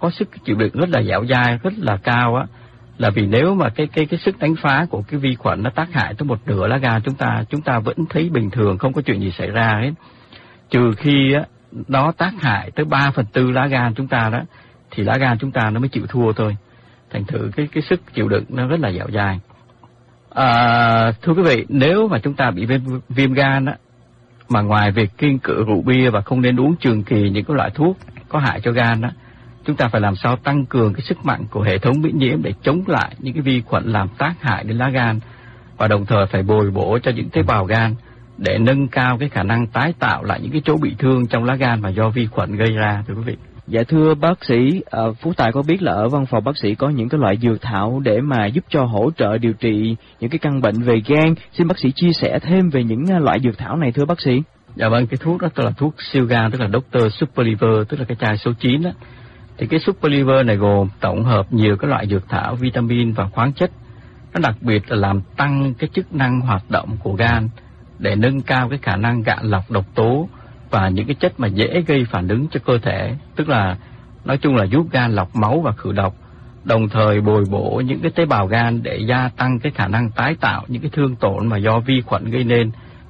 có sức chịu đựng rất là dẻo dai, rất là cao á, là vì nếu mà cái sức đánh phá của cái vi khuẩn nó tác hại tới một nửa lá gan chúng ta vẫn thấy bình thường, không có chuyện gì xảy ra hết. Trừ khi á nó tác hại tới 3/4 lá gan chúng ta đó, thì lá gan chúng ta nó mới chịu thua thôi. Thành thử cái sức chịu đựng nó rất là dẻo dai. Thưa quý vị, nếu mà chúng ta bị viêm gan á, mà ngoài việc kiêng cữ rượu bia và không nên uống trường kỳ những cái loại thuốc có hại cho gan á, chúng ta phải làm sao tăng cường cái sức mạnh của hệ thống miễn nhiễm để chống lại những cái vi khuẩn làm tác hại đến lá gan, và đồng thời phải bồi bổ cho những tế bào gan để nâng cao cái khả năng tái tạo lại những cái chỗ bị thương trong lá gan mà do vi khuẩn gây ra, thưa quý vị. Dạ thưa bác sĩ, Phú Tài có biết là ở văn phòng bác sĩ có những cái loại dược thảo để mà giúp cho hỗ trợ điều trị những cái căn bệnh về gan. Xin bác sĩ chia sẻ thêm về những loại dược thảo này thưa bác sĩ. Dạ vâng, cái thuốc đó tức là thuốc siêu gan, tức là Dr. Super Liver, tức là cái chai số 9 đó. Thì cái Super Liver này gồm tổng hợp nhiều các loại dược thảo, vitamin và khoáng chất. Nó đặc biệt là làm tăng cái chức năng hoạt động của gan để nâng cao cái khả năng gạn lọc độc tố và những cái chất mà dễ gây phản ứng cho cơ thể, tức là nói chung là giúp gan lọc máu và khử độc, đồng thời bồi bổ những cái tế bào gan để gia tăng cái khả năng tái tạo những cái thương tổn mà do vi khuẩn gây nên.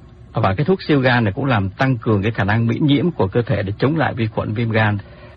Và cái thuốc siêu gan này cũng làm tăng cường cái khả năng miễn nhiễm của cơ thể để chống lại vi khuẩn viêm gan.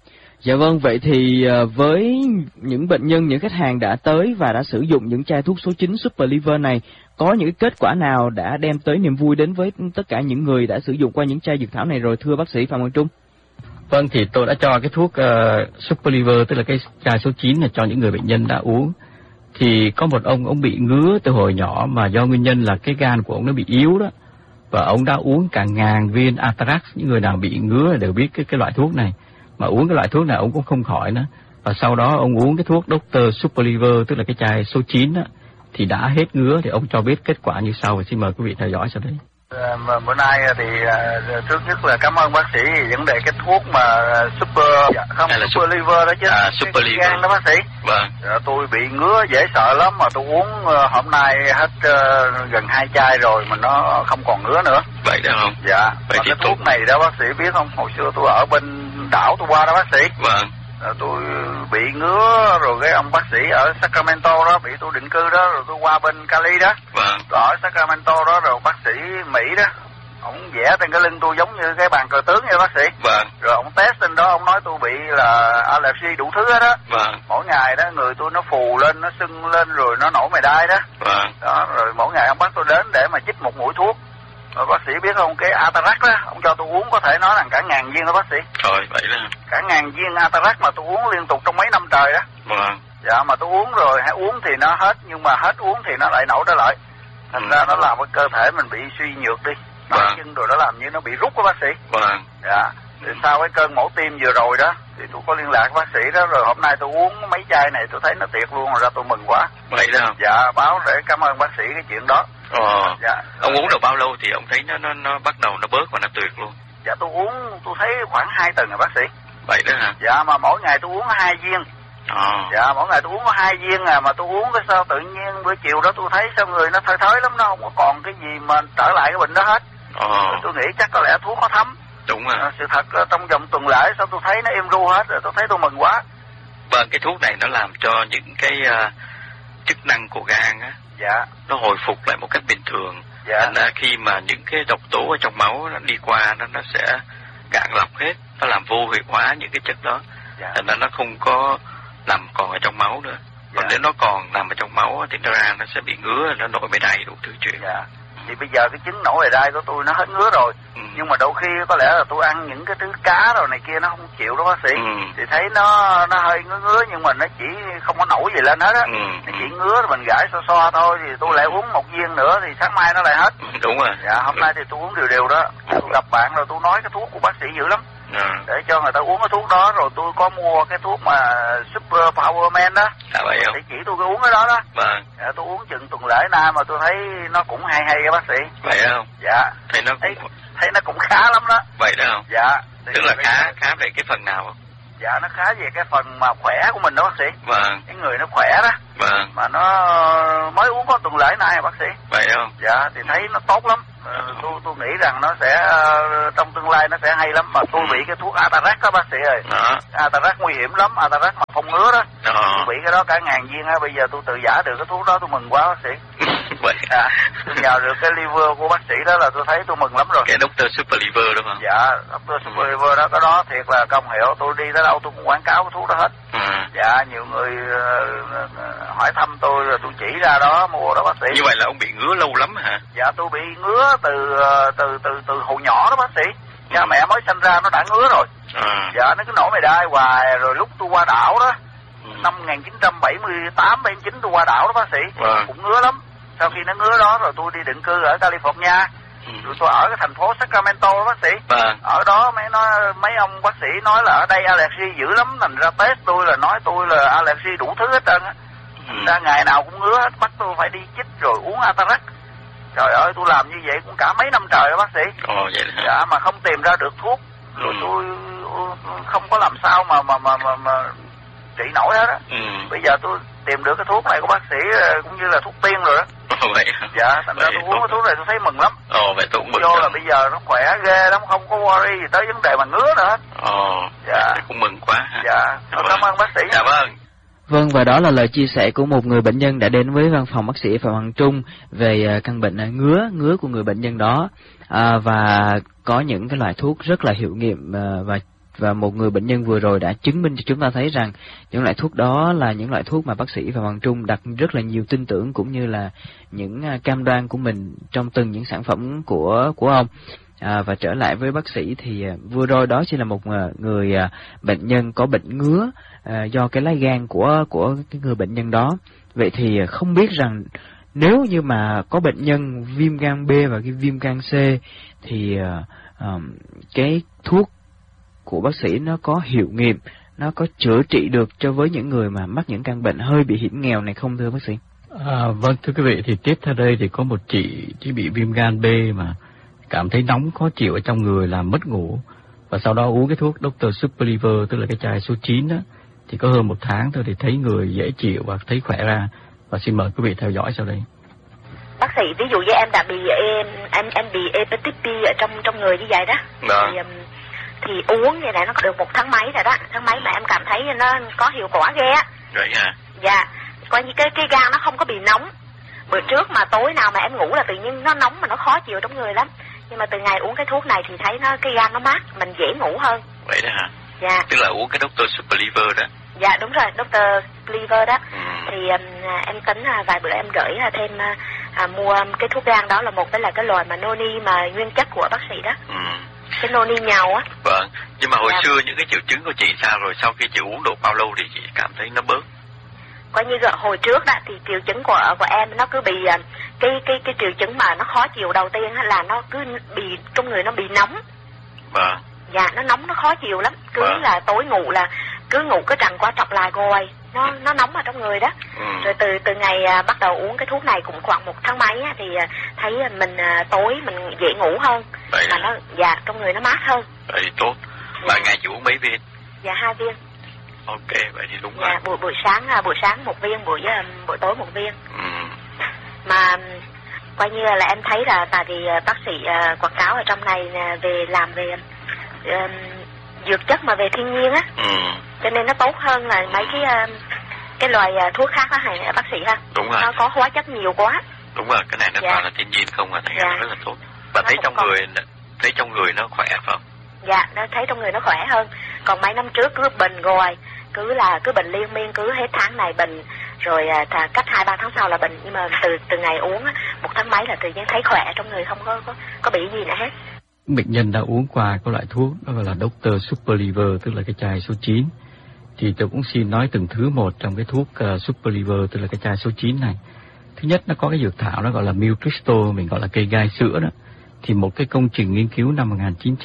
Dạ vâng, vậy thì với những bệnh nhân, những khách hàng đã tới và đã sử dụng những chai thuốc số 9 Super Liver này, có những kết quả nào đã đem tới niềm vui đến với tất cả những người đã sử dụng qua những chai dược thảo này rồi thưa bác sĩ Phạm Quang Trung? Vâng, thì tôi đã cho cái thuốc Super Liver, tức là cái chai số 9 này cho những người bệnh nhân đã uống. Thì có một ông bị ngứa từ hồi nhỏ mà do nguyên nhân là cái gan của ông nó bị yếu đó. Và ông đã uống cả 1000 viên Atarax, những người nào bị ngứa đều biết cái loại thuốc này. Mà uống cái loại thuốc này ông cũng không khỏi nữa. Và sau đó ông uống cái thuốc Dr. Super Liver, tức là cái chai số 9 đó, thì đã hết ngứa. Thì ông cho biết kết quả như sau. Xin mời quý vị theo dõi sau đây. Bữa nay thì trước nhất là cảm ơn bác sĩ vấn đề cái thuốc mà Super Super Liver đó chứ. Super Liver gan đó bác sĩ. Vâng. Tôi bị ngứa dễ sợ lắm mà tôi uống hôm nay hết gần 2 chai rồi mà nó không còn ngứa nữa. Vậy đó không? Dạ. Vậy thì cái thuốc này đó bác sĩ biết không? Hồi xưa tôi ở bên đảo tôi qua đó bác sĩ. Vâng. Tôi bị ngứa rồi cái ông bác sĩ ở Sacramento đó bị tôi định cư đó, rồi tôi qua bên Cali đó. Vâng. Ở Sacramento đó rồi bác sĩ Mỹ đó, ông vẽ trên cái lưng tôi giống như cái bàn cờ tướng vậy bác sĩ. Vâng. Rồi ông test trên đó ông nói tôi bị là allergy đủ thứ hết đó. Vâng. Mỗi ngày đó người tôi nó phù lên, nó sưng lên rồi nó nổi mày đai đó. Vâng. Đó rồi mỗi ngày ông bắt tôi đến để mà chích một mũi thuốc. Rồi bác sĩ biết không, cái Atarax đó ông cho tôi uống có thể nói là cả 1000 viên đó bác sĩ. Trời, vậy đó. Cả 1000 viên Atarax mà tôi uống liên tục trong mấy năm trời đó. Vâng. Dạ mà tôi uống rồi, hãy uống thì nó hết, nhưng mà hết uống thì nó lại nổi trở lại. Thành ra nó làm cái cơ thể mình bị suy nhược đi. Vâng. Chân rồi nó làm như nó bị rút đó bác sĩ. Vâng. Dạ. Thì sau cái cơn mổ tim vừa rồi đó thì tôi có liên lạc với bác sĩ đó, rồi hôm nay tôi uống mấy chai này tôi thấy nó tuyệt luôn, rồi ra tôi mừng quá. Vậy đó. Dạ, báo để cảm ơn bác sĩ cái chuyện đó. Dạ. Ông uống được bao lâu thì ông thấy nó bắt đầu nó bớt và nó tuyệt luôn? Dạ tôi uống tôi thấy khoảng 2 tuần rồi bác sĩ. Vậy đó hả? Dạ mà mỗi ngày tôi uống 2 viên. Dạ mỗi ngày tôi uống có 2 viên mà tôi uống cái sao tự nhiên bữa chiều đó tôi thấy sao người nó thơi thới lắm, nó không có còn cái gì mà trở lại cái bệnh đó hết. Tôi nghĩ chắc có lẽ thuốc có thấm. Đúng rồi. Sự thật trong vòng tuần lễ sao tôi thấy nó êm ru hết rồi, tôi thấy tôi mừng quá. Vâng, cái thuốc này nó làm cho những cái chức năng của gan á, dạ, nó hồi phục lại một cách bình thường. Dạ. Thành ra khi mà những cái độc tố ở trong máu nó đi qua nó sẽ gạn lọc hết, nó làm vô hiệu hóa những cái chất đó. Dạ. Thành ra nó không có nằm còn ở trong máu nữa. Còn nếu nó còn nằm ở trong máu thì nó ra nó sẽ bị ngứa, nó nổi mề đay đủ thứ chuyện. Dạ. Thì bây giờ cái chứng nổi mề đay của tôi nó hết ngứa rồi. Nhưng mà đôi khi có lẽ là tôi ăn những cái thứ cá rồi này kia nó không chịu đó bác sĩ. Thì thấy nó hơi ngứa nhưng mà nó chỉ không có nổi gì lên hết á. Nó chỉ ngứa rồi mình gãi xoa thôi, thì tôi lại uống 1 viên nữa thì sáng mai nó lại hết. Đúng rồi. Dạ hôm nay thì tôi uống đều đó. Tôi gặp bạn rồi tôi nói cái thuốc của bác sĩ dữ lắm. Để cho người ta uống cái thuốc đó, rồi tôi có mua cái thuốc mà Super Power Man đó. Vậy không? Để chỉ tôi cái uống cái đó đó. Vâng. Dạ, tôi uống chừng tuần lễ nay mà tôi thấy nó cũng hay các bác sĩ. Vậy không? Dạ. Thấy nó cũng khá lắm đó. Vậy đó không? Dạ. Tức là khá về cái phần nào không? Dạ nó khá về cái phần mà khỏe của mình đó bác sĩ. Vâng. Cái người nó khỏe đó. Vâng. Mà nó mới uống có tuần lễ nay bác sĩ. Vậy không? Dạ, thì thấy nó tốt lắm. Tôi nghĩ rằng nó sẽ trong tương lai nó sẽ hay lắm. Mà tôi bị cái thuốc Atarax đó bác sĩ ơi. Atarax nguy hiểm lắm, Atarax mà không ngứa đó. Tôi bị cái đó cả 1000 viên á, bây giờ tôi tự giả được cái thuốc đó tôi mừng quá bác sĩ. Vậy. Tôi nhờ được cái liver của bác sĩ đó là tôi thấy tôi mừng lắm rồi. Cái Dr. Super Liver đúng không? Dạ, Dr. Super Liver đó, cái đó thiệt là công hiệu. Tôi đi tới đâu tôi cũng quảng cáo cái thuốc đó hết. Dạ, nhiều người hỏi thăm tôi rồi tôi chỉ ra đó mua đó bác sĩ. Như vậy là ông bị ngứa lâu lắm hả? Dạ, tôi bị ngứa từ hồi nhỏ đó bác sĩ. Cha mẹ mới sinh ra nó đã ngứa rồi. Dạ, nó cứ nổi mày đai hoài. Rồi lúc tôi qua đảo đó, năm 1978, 79 tôi qua đảo đó bác sĩ. Cũng ngứa lắm. Sau khi nó ngứa đó rồi tôi đi định cư ở California. Rồi tôi ở cái thành phố Sacramento đó bác sĩ. Ở đó mấy ông bác sĩ nói là ở đây allergy dữ lắm, thành ra test tôi là nói tôi là allergy đủ thứ hết trơn á. Ra ngày nào cũng ngứa hết, bắt tôi phải đi chích rồi uống Atarax. Trời ơi, tôi làm như vậy cũng cả mấy năm trời đó bác sĩ. Vậy hả? Dạ, mà không tìm ra được thuốc. Rồi tôi không có làm sao mà trị nổi hết á. Bây giờ tôi tìm được cái thuốc này của bác sĩ cũng như là thuốc tiên rồi đó. Vậy. Dạ, thành ra tôi uống cái thuốc này tôi thấy mừng lắm. Vậy tôi cũng mừng. Vô là bây giờ nó khỏe ghê lắm, không có worry gì tới vấn đề mà ngứa nữa hết. Dạ. Cũng mừng quá. Dạ, cảm ơn bác sĩ. Dạ vâng. Vâng, và đó là lời chia sẻ của một người bệnh nhân đã đến với văn phòng bác sĩ Phạm Hoàng Trung về căn bệnh ngứa của người bệnh nhân đó, và có những cái loại thuốc rất là hiệu nghiệm, và một người bệnh nhân vừa rồi đã chứng minh cho chúng ta thấy rằng những loại thuốc đó là những loại thuốc mà bác sĩ Phạm Hoàng Trung đặt rất là nhiều tin tưởng cũng như là những cam đoan của mình trong từng những sản phẩm của ông. Và trở lại với bác sĩ thì vừa rồi đó chỉ là một người bệnh nhân có bệnh ngứa do cái lá gan của cái người bệnh nhân đó. Vậy thì không biết rằng nếu như mà có bệnh nhân viêm gan B và cái viêm gan C thì cái thuốc của bác sĩ nó có hiệu nghiệm, nó có chữa trị được cho với những người mà mắc những căn bệnh hơi bị hiểm nghèo này không thưa bác sĩ? Vâng, thưa quý vị, thì tiếp theo đây thì có một chị bị viêm gan B mà cảm thấy nóng khó chịu ở trong người, làm mất ngủ, và sau đó uống cái thuốc Dr. Super Liver, tức là cái chai số 9 đó, thì có hơn 1 tháng thôi thì thấy người dễ chịu và thấy khỏe ra. Và xin mời quý vị theo dõi sau đây. Bác sĩ, ví dụ như em đã bị em bị hepatitis B ở trong người như vậy đó. Thì uống như này nó được 1 tháng mấy rồi đó, tháng mấy mà em cảm thấy nó có hiệu quả ghê á. Vậy hả? Dạ, coi như cái gan nó không có bị nóng. Bữa trước mà tối nào mà em ngủ là tự nhiên nó nóng mà nó khó chịu trong người lắm. Nhưng mà từ ngày uống cái thuốc này thì thấy cái gan nó mát, mình dễ ngủ hơn. Vậy đó hả? Dạ. Tức là uống cái Dr. Super Liver đó. Dạ đúng rồi, Dr. Liver đó. Thì em tính vài bữa em gửi thêm mua cái thuốc gan đó, là một cái là cái loại mà noni mà nguyên chất của bác sĩ đó. Cái noni nhàu á. Vâng, nhưng mà hồi xưa những cái triệu chứng của chị sao rồi, sau khi chị uống độ bao lâu thì chị cảm thấy nó bớt? Coi như hồi trước đó thì triệu chứng của em nó cứ bị cái triệu chứng mà nó khó chịu đầu tiên là nó cứ bị trong người nó bị nóng. Vâng. Dạ, nó nóng, nó khó chịu lắm. Cứ là tối ngủ là cứ ngủ cái trằn qua trọc lại rồi nó nóng ở trong người đó. Rồi từ ngày bắt đầu uống cái thuốc này cũng khoảng 1 tháng mấy á, thì thấy mình tối mình dễ ngủ hơn. Vậy mà nó trong người nó mát hơn. Vậy tốt. Mà ngày chị uống mấy viên? Dạ 2 viên. Ok, vậy thì đúng rồi. Buổi sáng 1 viên, buổi tối 1 viên. Mà coi như là em thấy là tại vì bác sĩ quảng cáo ở trong này làm về dược chất mà về thiên nhiên á. Cho nên nó tốt hơn là mấy cái loại thuốc khác đó hả bác sĩ ha? Đúng rồi. Nó có hóa chất nhiều quá. Đúng rồi, cái này nó toàn là thiên nhiên không à, thành ra nó rất là tốt. Và thấy trong người nó khỏe phải không? Dạ, nó thấy trong người nó khỏe hơn. Còn mấy năm trước cứ bệnh rồi, cứ bệnh liên miên, cứ hết tháng này bệnh rồi cách 2-3 tháng sau là bệnh. Nhưng mà từ ngày uống 1 tháng mấy là tự nhiên thấy khỏe trong người, không có bị gì nữa hết. Bệnh nhân đã uống qua cái loại thuốc đó gọi là Dr. Super Liver, tức là cái chai số 9. Thì tôi cũng xin nói từng thứ một trong cái thuốc Super Liver, tức là cái chai số 9 này. Thứ nhất, nó có cái dược thảo nó gọi là Milk Crystal, mình gọi là cây gai sữa đó. Thì một cái công trình nghiên cứu năm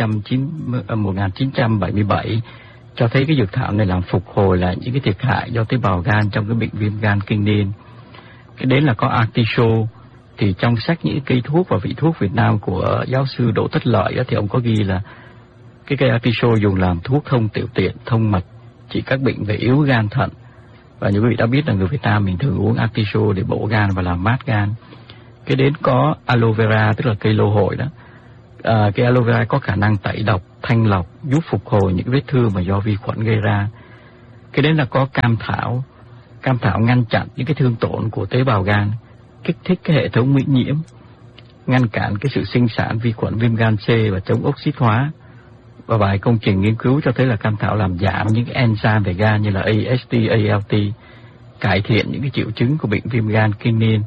1977 cho thấy cái dược thảo này làm phục hồi lại những cái thiệt hại do tế bào gan trong cái bệnh viêm gan kinh niên. Cái đến là có Artisol. Thì trong sách những cây thuốc và vị thuốc Việt Nam của giáo sư Đỗ Tất Lợi đó, thì ông có ghi là cái cây Artisol dùng làm thuốc thông tiểu tiện, thông mạch, trị các bệnh về yếu gan thận. Và như quý vị đã biết là người Việt Nam mình thường uống artichoke để bổ gan và làm mát gan. Cái đến có aloe vera, tức là cây lô hội đó. Cái aloe vera có khả năng tẩy độc, thanh lọc, giúp phục hồi những vết thương mà do vi khuẩn gây ra. Cái đến là có cam thảo. Cam thảo ngăn chặn những cái thương tổn của tế bào gan, kích thích cái hệ thống miễn nhiễm, ngăn cản cái sự sinh sản vi khuẩn viêm gan C và chống oxit hóa. Và vài công trình nghiên cứu cho thấy là cam thảo làm giảm những cái enzyme về gan như là AST, ALT, cải thiện những cái triệu chứng của bệnh viêm gan kinh niên.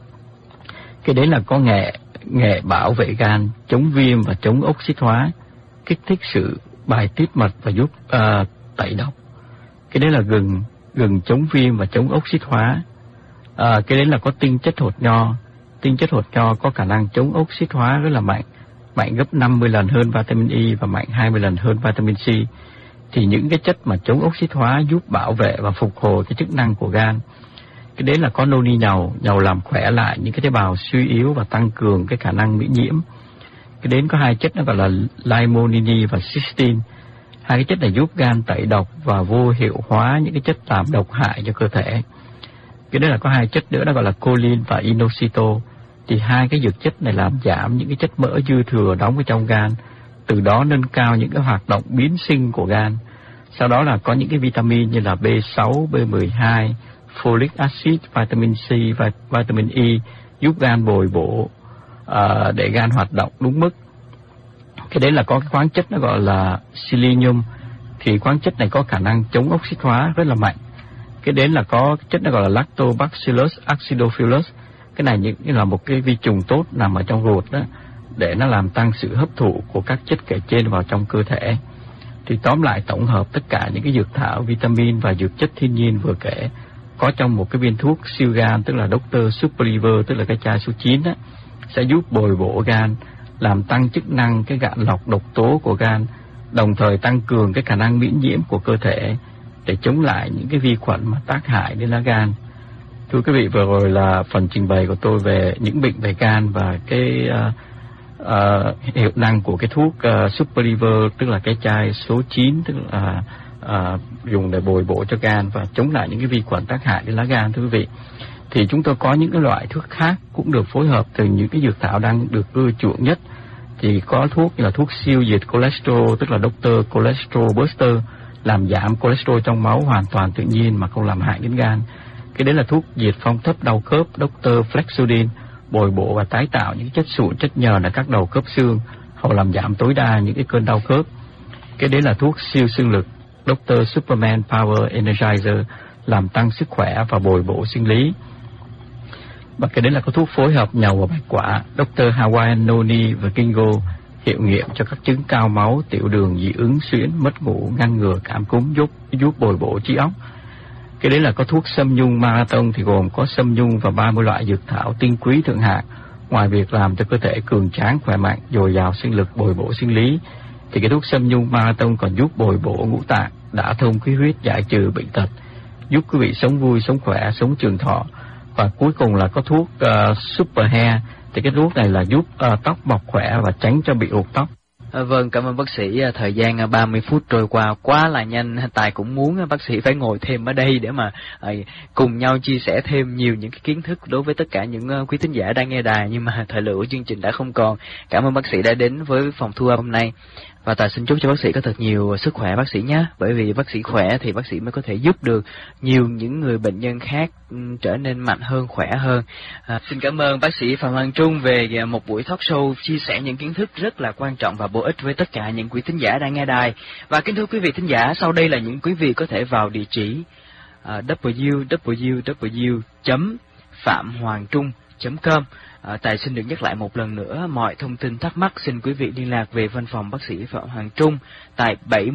Cái đấy là có nghệ bảo vệ gan, chống viêm và chống oxit hóa, kích thích sự bài tiết mật và giúp tẩy độc. Cái đấy là gừng chống viêm và chống oxit hóa. Cái đấy là có tinh chất hột nho. Tinh chất hột nho có khả năng chống oxit hóa rất là mạnh gấp 50 lần hơn vitamin E và mạnh 20 lần hơn vitamin C. Thì những cái chất mà chống oxit hóa giúp bảo vệ và phục hồi cái chức năng của gan. Cái đấy là có noni nhàu làm khỏe lại những cái tế bào suy yếu và tăng cường cái khả năng miễn nhiễm. Cái đến có hai chất nó gọi là limonene và cysteine. Hai cái chất này giúp gan tẩy độc và vô hiệu hóa những cái chất làm độc hại cho cơ thể. Cái đấy là có hai chất nữa nó gọi là choline và inositol. Thì hai cái dược chất này làm giảm những cái chất mỡ dư thừa đóng ở trong gan, từ đó nâng cao những cái hoạt động biến sinh của gan. Sau đó là có những cái vitamin như là B6, B12, folic acid, vitamin C và vitamin E giúp gan bồi bổ để gan hoạt động đúng mức. Cái đấy là có cái khoáng chất nó gọi là selenium. Thì khoáng chất này có khả năng chống oxit hóa rất là mạnh. Cái đến là có chất nó gọi là Lactobacillus acidophilus. Cái này như là một cái vi trùng tốt nằm ở trong ruột đó, để nó làm tăng sự hấp thụ của các chất kể trên vào trong cơ thể. Thì tóm lại tổng hợp tất cả những cái dược thảo, vitamin và dược chất thiên nhiên vừa kể có trong một cái viên thuốc siêu gan, tức là Dr. Super Liver, tức là cái chai số 9 đó, sẽ giúp bồi bổ gan, làm tăng chức năng cái gạn lọc độc tố của gan, đồng thời tăng cường cái khả năng miễn nhiễm của cơ thể để chống lại những cái vi khuẩn mà tác hại đến lá gan. Thưa quý vị, vừa rồi là phần trình bày của tôi về những bệnh về gan và cái hiệu năng của cái thuốc Super Liver, tức là cái chai số 9, tức là dùng để bồi bổ cho gan và chống lại những cái vi khuẩn tác hại đến lá gan. Thưa quý vị, thì chúng tôi có những cái loại thuốc khác cũng được phối hợp từ những cái dược thảo đang được ưa chuộng nhất. Thì có thuốc như là thuốc siêu diệt cholesterol, tức là Dr. Cholesterol Buster, làm giảm cholesterol trong máu hoàn toàn tự nhiên mà không làm hại đến gan. Cái đấy là thuốc diệt phong thấp đau khớp Dr. Flexudin, bồi bổ và tái tạo những chất sụn chất nhờn ở các đầu khớp xương, hầu làm giảm tối đa những cái cơn đau khớp. Cái đấy là thuốc siêu xương lực Dr. Superman Power Energizer, làm tăng sức khỏe và bồi bổ sinh lý. Và cái đấy là có thuốc phối hợp nhầu và bạch quả Dr. Hawaiian Noni và Kingo, hiệu nghiệm cho các chứng cao máu, tiểu đường, dị ứng, suyễn, mất ngủ, ngăn ngừa cảm cúm, giúp bồi bổ trí óc. Cái đấy là có thuốc sâm nhung marathon, thì gồm có sâm nhung và 30 loại dược thảo tinh quý thượng hạng. Ngoài việc làm cho cơ thể cường tráng, khỏe mạnh, dồi dào sinh lực, bồi bổ sinh lý, thì cái thuốc sâm nhung marathon còn giúp bồi bổ ngũ tạng, đả thông khí huyết, giải trừ bệnh tật, giúp quý vị sống vui, sống khỏe, sống trường thọ. Và cuối cùng là có thuốc Super Hair, thì cái thuốc này là giúp tóc mọc khỏe và tránh cho bị rụng tóc. Vâng, cảm ơn bác sĩ. Thời gian 30 phút trôi qua quá là nhanh. Tài cũng muốn bác sĩ phải ngồi thêm ở đây để mà cùng nhau chia sẻ thêm nhiều những cái kiến thức đối với tất cả những quý thính giả đang nghe đài, nhưng mà thời lượng của chương trình đã không còn. Cảm ơn bác sĩ đã đến với phòng thu âm hôm nay. Và Tài xin chúc cho bác sĩ có thật nhiều sức khỏe bác sĩ nhé. Bởi vì bác sĩ khỏe thì bác sĩ mới có thể giúp được nhiều những người bệnh nhân khác trở nên mạnh hơn, khỏe hơn. Xin cảm ơn bác sĩ Phạm Hoàng Trung về một buổi talk show chia sẻ những kiến thức rất là quan trọng và bổ ích với tất cả những quý thính giả đang nghe đài. Và kính thưa quý vị thính giả, sau đây là những quý vị có thể vào địa chỉ www.phạm-hoàng-trung.com. Tài xin được nhắc lại một lần nữa, mọi thông tin thắc mắc xin quý vị liên lạc về văn phòng bác sĩ Phạm Hoàng Trung tại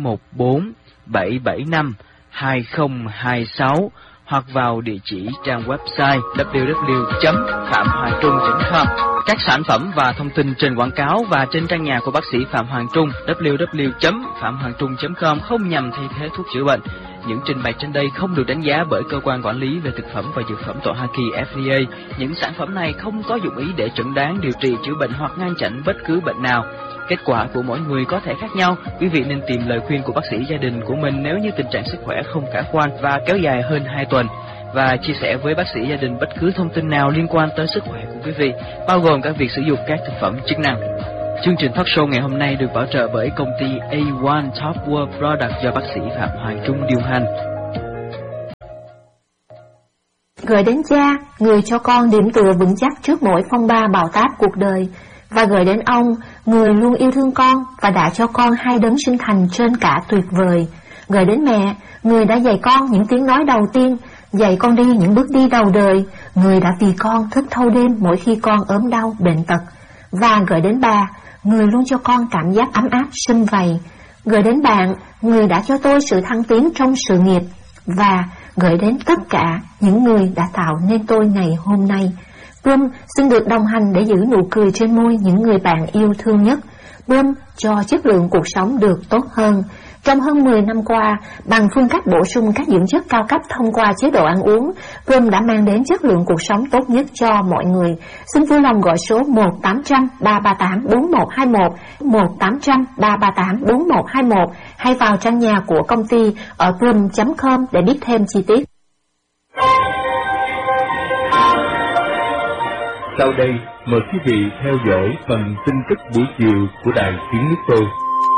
714-775-2026 hoặc vào địa chỉ trang website www.phạm-hoàng-trung.com. Các sản phẩm và thông tin trên quảng cáo và trên trang nhà của bác sĩ Phạm Hoàng Trung www.phạm-hoàng-trung.com không nhằm thay thế thuốc chữa bệnh. Những trình bày trên đây không được đánh giá bởi cơ quan quản lý về thực phẩm và dược phẩm tại Hoa Kỳ FDA. Những sản phẩm này không có dụng ý để chẩn đoán, điều trị, chữa bệnh hoặc ngăn chặn bất cứ bệnh nào. Kết quả của mỗi người có thể khác nhau. Quý vị nên tìm lời khuyên của bác sĩ gia đình của mình nếu như tình trạng sức khỏe không khả quan và kéo dài hơn 2 tuần. Và chia sẻ với bác sĩ gia đình bất cứ thông tin nào liên quan tới sức khỏe của quý vị, bao gồm cả việc sử dụng các thực phẩm chức năng. Chương trình talk show ngày hôm nay được bảo trợ bởi công ty A1 Top World Product do bác sĩ Phạm Hoàng Trung điều hành. Gửi đến cha, người cho con điểm tựa vững chắc trước mỗi phong ba bão táp cuộc đời. Và gửi đến ông, người luôn yêu thương con và đã cho con 2 đấng sinh thành trên cả tuyệt vời. Gửi đến mẹ, người đã dạy con những tiếng nói đầu tiên, dạy con đi những bước đi đầu đời, người đã vì con thức thâu đêm mỗi khi con ốm đau, bệnh tật. Và gửi đến bà, người luôn cho con cảm giác ấm áp, sum vầy. Gửi đến bạn, người đã cho tôi sự thăng tiến trong sự nghiệp. Và gửi đến tất cả những người đã tạo nên tôi ngày hôm nay. Plum xin được đồng hành để giữ nụ cười trên môi những người bạn yêu thương nhất. Plum cho chất lượng cuộc sống được tốt hơn. Trong hơn 10 năm qua, bằng phương cách bổ sung các dưỡng chất cao cấp thông qua chế độ ăn uống, Plum đã mang đến chất lượng cuộc sống tốt nhất cho mọi người. Xin vui lòng gọi số 1-800-338-4121, 1-800-338-4121 hay vào trang nhà của công ty ở plum.com để biết thêm chi tiết. Sau đây, mời quý vị theo dõi phần tin tức buổi chiều của Đài Tiếng Nước Tôi.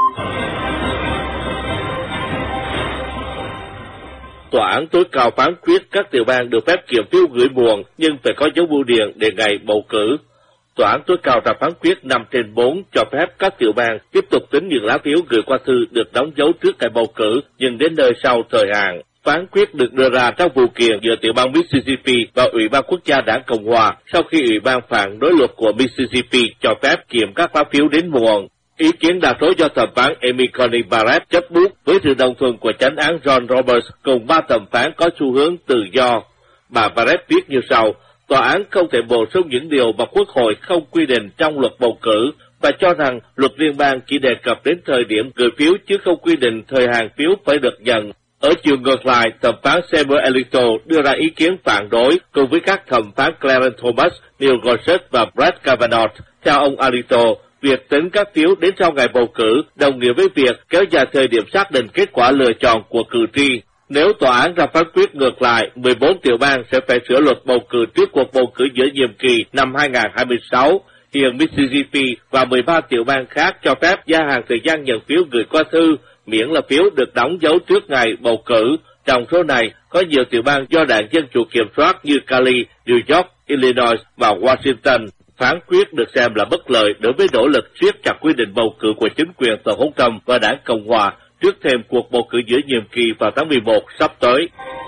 Tòa án tối cao phán quyết các tiểu bang được phép kiểm phiếu gửi muộn nhưng phải có dấu bưu điện để ngày bầu cử. Tòa án tối cao ra phán quyết 5/4 cho phép các tiểu bang tiếp tục tính những lá phiếu gửi qua thư được đóng dấu trước ngày bầu cử nhưng đến nơi sau thời hạn. Phán quyết được đưa ra trong vụ kiện giữa tiểu bang Mississippi và Ủy ban Quốc gia Đảng Cộng hòa sau khi Ủy ban phản đối luật của Mississippi cho phép kiểm các lá phiếu đến muộn. Ý kiến đa số do thẩm phán Amy Coney Barrett chấp bút với sự đồng thuận của chánh án John Roberts cùng 3 thẩm phán có xu hướng tự do. Bà Barrett viết như sau: tòa án không thể bổ sung những điều mà Quốc hội không quy định trong luật bầu cử và cho rằng luật liên bang chỉ đề cập đến thời điểm gửi phiếu chứ không quy định thời hạn phiếu phải được nhận. Ở chiều ngược lại, thẩm phán Samuel Alito đưa ra ý kiến phản đối cùng với các thẩm phán Clarence Thomas, Neil Gorsuch và Brett Kavanaugh. Theo ông Alito, việc tính các phiếu đến sau ngày bầu cử đồng nghĩa với việc kéo dài thời điểm xác định kết quả lựa chọn của cử tri. Nếu tòa án ra phán quyết ngược lại, 14 tiểu bang sẽ phải sửa luật bầu cử trước cuộc bầu cử giữa nhiệm kỳ năm 2026. Hiện Mississippi và 13 tiểu bang khác cho phép gia hạn thời gian nhận phiếu gửi qua thư, miễn là phiếu được đóng dấu trước ngày bầu cử. Trong số này, có nhiều tiểu bang do Đảng Dân Chủ kiểm soát như Cali, New York, Illinois và Washington. Phán quyết được xem là bất lợi đối với nỗ lực siết chặt quy định bầu cử của chính quyền Tổng thống Trump và Đảng Cộng hòa trước thêm cuộc bầu cử giữa nhiệm kỳ vào tháng 11 sắp tới.